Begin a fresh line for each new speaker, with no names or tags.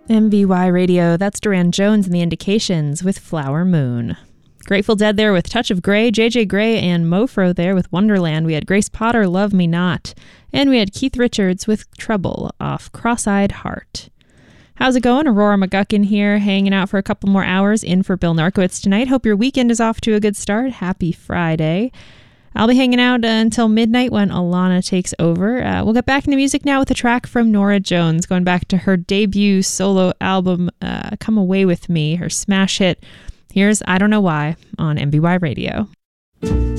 MBY Radio, that's Duran Jones and the Indications with Flower Moon. Grateful Dead there with Touch of Grey, JJ Grey and Mofro there with Wonderland. We had Grace Potter, Love Me Not. And we had Keith Richards with Trouble off Cross-Eyed Heart. How's it going? Aurora McGuckin here, hanging out for a couple more hours in for Bill Narkowitz tonight. Hope your weekend is off to a good start. Happy Friday. I'll be hanging out until midnight when Alana takes over. We'll get back into music now with a track from Norah Jones, going back to her debut solo album, Come Away With Me, her smash hit. Here's I Don't Know Why on MBY Radio.